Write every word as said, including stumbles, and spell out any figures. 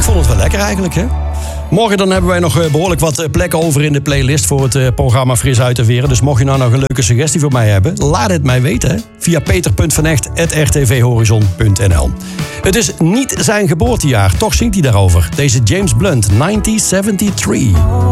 vond het wel lekker eigenlijk, hè? Morgen dan hebben wij nog behoorlijk wat plekken over in de playlist voor het programma Fris uit te veren. Dus mocht je nou nog een leuke suggestie voor mij hebben, laat het mij weten, hè? Via peter punt van echt apenstaartje r t v horizon punt n l. Het is niet zijn geboortejaar, toch zingt hij daarover. Deze James Blunt, negentien zevenentachtig.